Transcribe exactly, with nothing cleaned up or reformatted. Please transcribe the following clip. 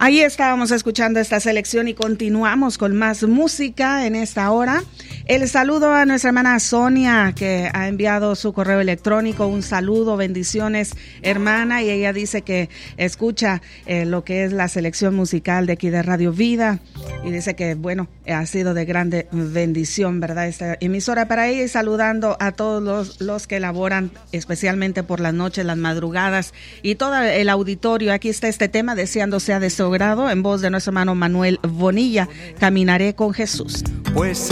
Ahí estábamos escuchando esta selección y continuamos con más música en esta hora. El saludo a nuestra hermana Sonia, que ha enviado su correo electrónico. Un saludo, bendiciones, hermana. Y ella dice que escucha eh, lo que es la selección musical de aquí de Radio Vida. Y dice que, bueno, ha sido de grande bendición, ¿verdad? Esta emisora para ella. Y saludando a todos los, los que laboran, especialmente por las noches, las madrugadas y todo el auditorio. Aquí está este tema, deseando sea de su grado, en voz de nuestro hermano Manuel Bonilla, Caminaré con Jesús. Pues